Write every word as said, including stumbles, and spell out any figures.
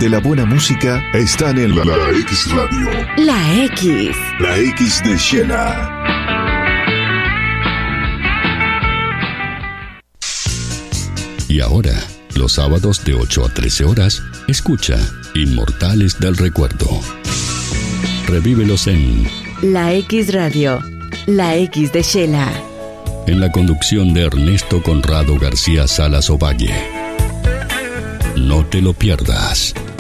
de la buena música están en la, la X Radio. La X. La X de Shela. Y ahora, los sábados de ocho a trece horas, escucha Inmortales del Recuerdo. Revívelos en La X Radio. La X de Shela. En la conducción de Ernesto Conrado García Salas Ovalle. No te lo pierdas.